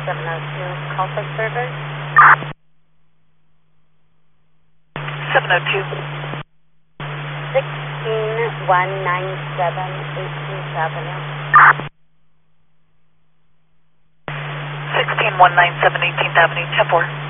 702, call for service. 702. 16197 18th Avenue. 16197 18th Avenue, 10-4.